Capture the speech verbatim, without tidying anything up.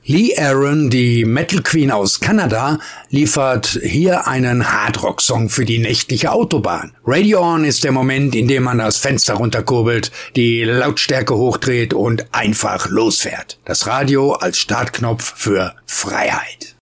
Lee Aaron, die Metal Queen aus Kanada, liefert hier einen Hardrock-Song für die nächtliche Autobahn. Radio On ist der Moment, in dem man das Fenster runterkurbelt, die Lautstärke hochdreht und einfach losfährt. Das Radio als Startknopf für Freiheit.